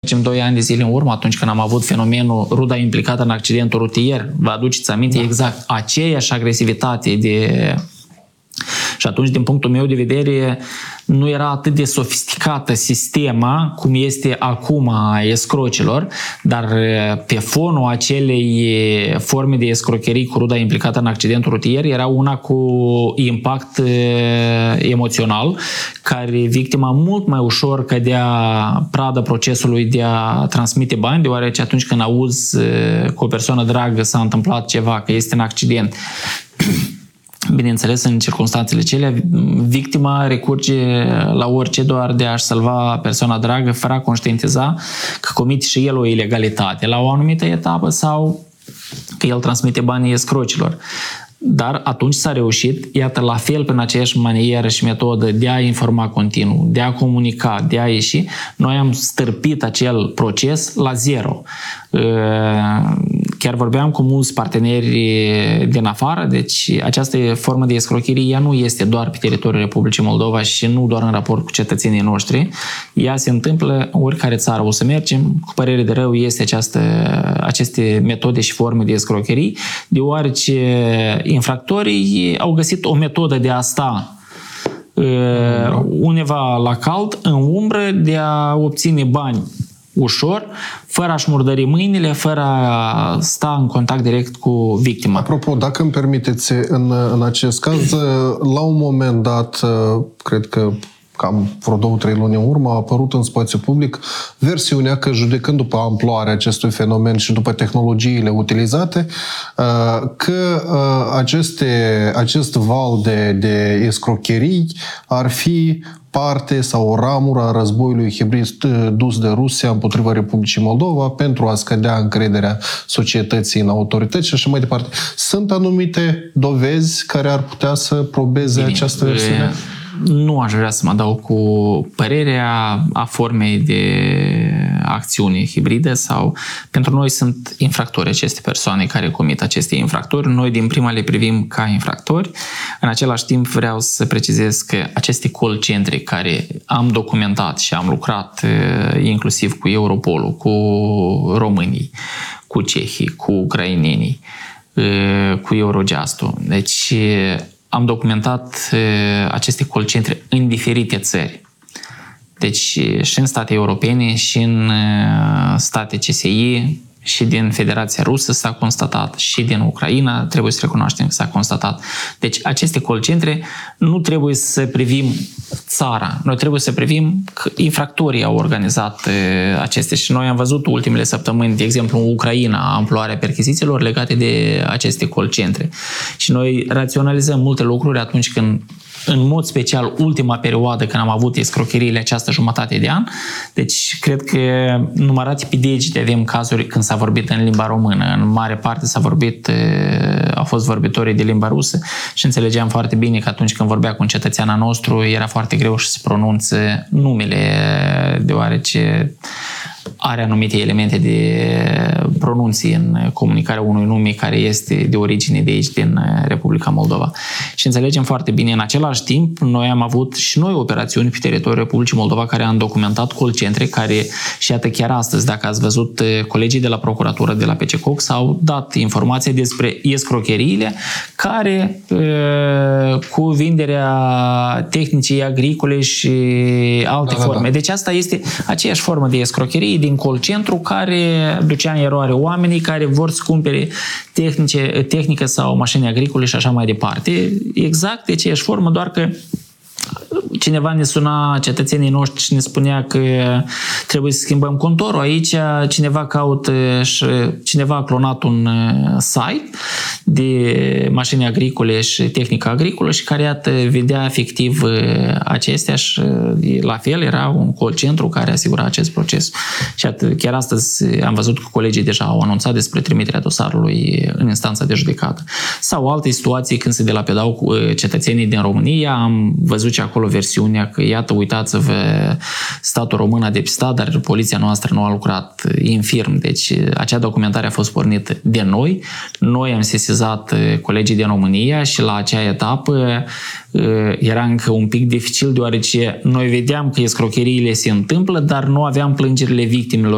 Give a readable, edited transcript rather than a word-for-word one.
mergem 2 ani de zile în urmă, atunci când am avut fenomenul ruda implicată în accidentul rutier, vă aduceți aminte exact aceeași agresivitate și atunci, din punctul meu de vedere, nu era atât de sofisticată sistema cum este acum a escrocilor, dar pe fonul acelei forme de escrocherii cu ruda implicată în accidentul rutier era una cu impact emoțional, care victima mult mai ușor cădea pradă procesului de a transmite bani, deoarece atunci când auzi cu o persoană dragă s-a întâmplat ceva, că este în accident, bineînțeles, în circunstanțele acelea, victima recurge la orice doar de a-și salva persoana dragă, fără a conștientiza că comite și el o ilegalitate la o anumită etapă sau că el transmite banii escrocilor. Dar atunci s-a reușit, iată, la fel, prin aceeași manieră și metodă de a informa continuu, de a comunica, de a ieși, noi am stârpit acel proces la zero. Chiar vorbeam cu mulți parteneri din afară, deci această formă de escrocherie ea nu este doar pe teritoriul Republicii Moldova și nu doar în raport cu cetățenii noștri. Ea se întâmplă în oricare țară o să mergem, cu părere de rău este aceste metode și forme de escrocherii, deoarece infractorii au găsit o metodă de a sta undeva la cald, în umbră, de a obține bani ușor, fără a-și murdări mâinile, fără a sta în contact direct cu victima. Apropo, dacă îmi permiteți, în acest caz, la un moment dat, cred că cam vreo 2-3 luni în urmă, a apărut în spațiu public versiunea că, judecând după amploarea acestui fenomen și după tehnologiile utilizate, că acest val de escrocherii ar fi parte sau o ramură a războiului hibrid dus de Rusia împotriva Republicii Moldova pentru a scădea încrederea societății în autorități și așa mai departe. Sunt anumite dovezi care ar putea să probeze această versiune? Nu aș vrea să mă adaug cu părerea a formei de acțiune hibridă sau... Pentru noi sunt infractori aceste persoane care comit aceste infractori. Noi din prima le privim ca infractori. În același timp vreau să precizez că aceste call centre care am documentat și am lucrat inclusiv cu Europolul, cu românii, cu cehii, cu ucrainenii, cu Eurojust-ul. Deci am documentat aceste call centre în diferite țări. Deci și în state europene, și în state CSI, și din Federația Rusă s-a constatat, și din Ucraina, trebuie să recunoaștem că s-a constatat. Deci aceste call centre nu trebuie să privim țara, noi trebuie să privim că infractorii au organizat acestea. Și noi am văzut ultimele săptămâni, de exemplu în Ucraina, amploarea perchezițiilor legate de aceste call centre. Și noi raționalizăm multe lucruri atunci când, în mod special, ultima perioadă când am avut escrocheriile această jumătate de an. Deci, cred că numărate pe degete avem cazuri când s-a vorbit în limba română. În mare parte au fost vorbitorii de limba rusă și înțelegeam foarte bine că atunci când vorbea cu un cetățean al nostru era foarte greu să pronunțe numele, deoarece are anumite elemente de pronunție în comunicarea unui nume care este de origine de aici, din Republica Moldova. Și înțelegem foarte bine. În același timp, noi am avut și noi operațiuni pe teritoriul Republicii Moldova care am documentat call centre care, și iată chiar astăzi, dacă ați văzut, colegii de la procuratură de la PCCOC s-au dat informații despre escrocheriile care cu vinderea tehnicii agricole și alte forme. Deci asta este aceeași formă de escrocherie din call centru care ducea în eroare oamenii care vor să cumpere tehnică sau mașini agricole și așa mai departe. Exact de aceeași formă, doar că cineva ne suna, cetățenii noștri, și ne spunea că trebuie să schimbăm contorul. Aici cineva caută și cineva a clonat un site de mașini agricole și tehnică agricolă și care, iată, vedea efectiv acestea și la fel era un call centru care asigura acest proces. Și chiar astăzi am văzut că colegii deja au anunțat despre trimiterea dosarului în instanța de judecată. Sau alte situații când se delapidau cu cetățenii din România, am văzut și acolo versiunea că, iată, uitați-vă, statul român a depistat, dar poliția noastră nu a lucrat infirm. Deci acea documentare a fost pornită de noi. Noi am sesizat colegii din România și la acea etapă era încă un pic dificil, deoarece noi vedeam că escrocheriile se întâmplă, dar nu aveam plângerile victimelor